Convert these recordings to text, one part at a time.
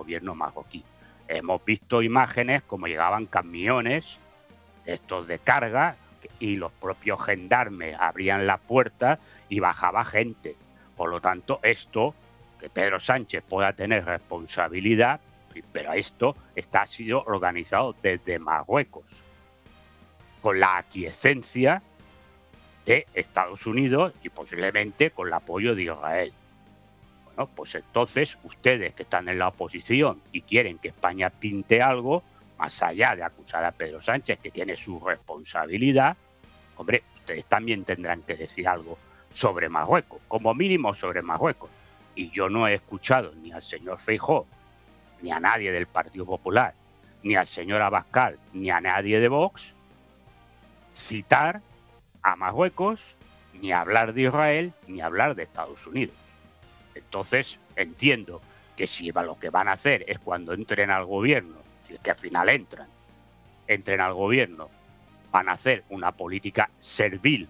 gobierno marroquí. Hemos visto imágenes como llegaban camiones, estos de carga, y los propios gendarmes abrían la puerta y bajaba gente. Por lo tanto, esto, que Pedro Sánchez pueda tener responsabilidad, pero esto ha sido organizado desde Marruecos, con la aquiescencia de Estados Unidos y posiblemente con el apoyo de Israel. Bueno, pues entonces ustedes que están en la oposición y quieren que España pinte algo, más allá de acusar a Pedro Sánchez, que tiene su responsabilidad, hombre, ustedes también tendrán que decir algo sobre Marruecos, como mínimo sobre Marruecos. Y yo no he escuchado ni al señor Feijóo, ni a nadie del Partido Popular, ni al señor Abascal, ni a nadie de Vox citar a Marruecos, ni hablar de Israel, ni hablar de Estados Unidos. Entonces entiendo que si lo que van a hacer es cuando entren al gobierno, si es que al final entren al gobierno, van a hacer una política servil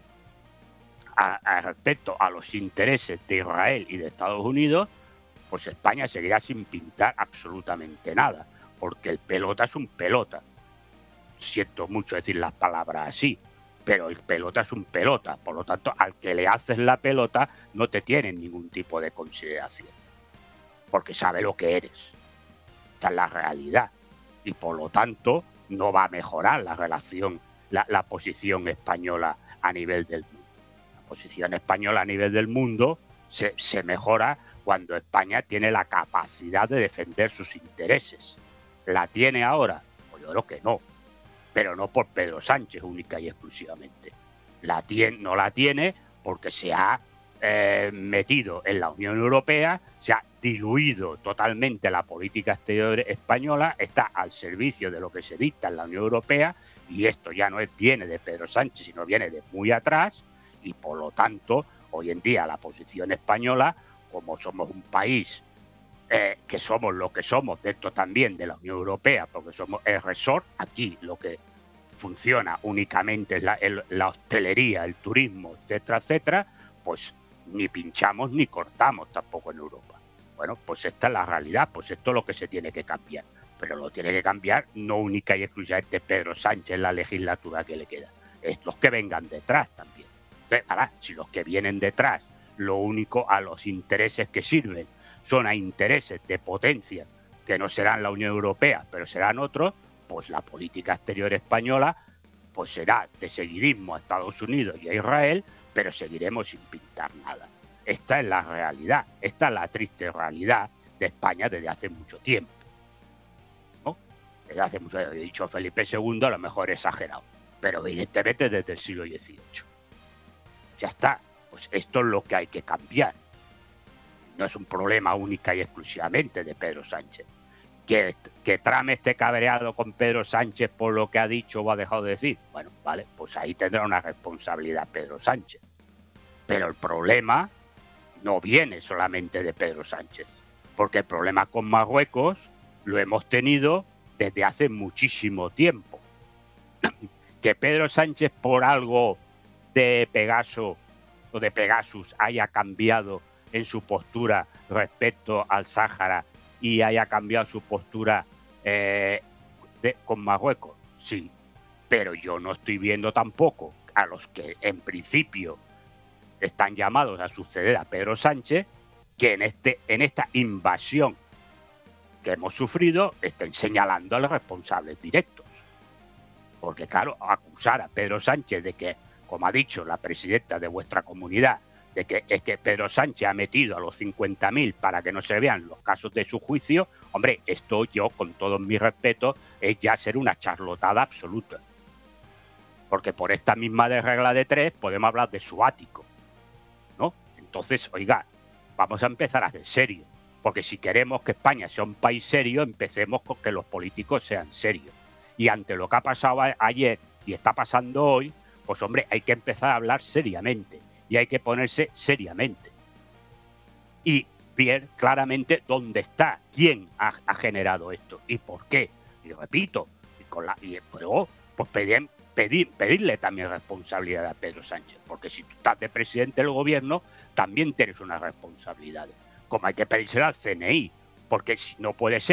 respecto a los intereses de Israel y de Estados Unidos, pues España seguirá sin pintar absolutamente nada, porque el pelota es un pelota. Siento mucho decir las palabras así, pero el pelota es un pelota, por lo tanto, al que le haces la pelota no te tiene ningún tipo de consideración, porque sabe lo que eres. Esta es la realidad, y por lo tanto no va a mejorar la relación, la posición española a nivel del mundo. La posición española a nivel del mundo se mejora cuando España tiene la capacidad de defender sus intereses. ¿La tiene ahora? Pues yo creo que no, pero no por Pedro Sánchez única y exclusivamente. No la tiene porque se ha metido en la Unión Europea, se ha diluido totalmente la política exterior española, está al servicio de lo que se dicta en la Unión Europea, y esto ya no viene de Pedro Sánchez, sino viene de muy atrás, y por lo tanto, hoy en día la posición española, como somos un país que somos lo que somos, dentro también de la Unión Europea, porque somos el resort, aquí lo que funciona únicamente es la hostelería, el turismo, etcétera, etcétera, pues ni pinchamos ni cortamos tampoco en Europa. Bueno, pues esta es la realidad, pues esto es lo que se tiene que cambiar, pero lo tiene que cambiar no única y exclusivamente Pedro Sánchez en la legislatura que le queda, es los que vengan detrás también. Entonces, ahora, si los que vienen detrás, lo único a los intereses que sirven son a intereses de potencia que no serán la Unión Europea, pero serán otros, pues la política exterior española pues será de seguidismo a Estados Unidos y a Israel, pero seguiremos sin pintar nada. Esta es la realidad, esta es la triste realidad de España desde hace mucho tiempo, ¿no? Desde hace mucho tiempo. He dicho Felipe II, a lo mejor exagerado, pero evidentemente desde el siglo XVIII. Ya está, pues esto es lo que hay que cambiar. No es un problema única y exclusivamente de Pedro Sánchez. Que Trump esté cabreado con Pedro Sánchez por lo que ha dicho o ha dejado de decir, bueno, vale, pues ahí tendrá una responsabilidad Pedro Sánchez. Pero el problema no viene solamente de Pedro Sánchez, porque el problema con Marruecos lo hemos tenido desde hace muchísimo tiempo. Que Pedro Sánchez por algo de Pegaso o de Pegasus haya cambiado en su postura respecto al Sáhara y haya cambiado su postura con Marruecos, sí, pero yo no estoy viendo tampoco a los que en principio están llamados a suceder a Pedro Sánchez que en esta invasión que hemos sufrido estén señalando a los responsables directos. Porque claro, acusar a Pedro Sánchez de que, como ha dicho la presidenta de vuestra comunidad, de que es que Pedro Sánchez ha metido a los 50.000 para que no se vean los casos de su juicio, hombre, esto yo, con todos mis respetos, es ya ser una charlotada absoluta. Porque por esta misma de regla de 3 podemos hablar de su ático, ¿no? Entonces, oiga, vamos a empezar a ser serios, porque si queremos que España sea un país serio, empecemos con que los políticos sean serios. Y ante lo que ha pasado ayer y está pasando hoy, pues hombre, hay que empezar a hablar seriamente. Y hay que ponerse seriamente y ver claramente dónde está, quién ha generado esto y por qué. Y repito, luego pues pedirle también responsabilidad a Pedro Sánchez, porque si tú estás de presidente del gobierno, también tienes unas responsabilidades, como hay que pedírsela al CNI, porque si no puede ser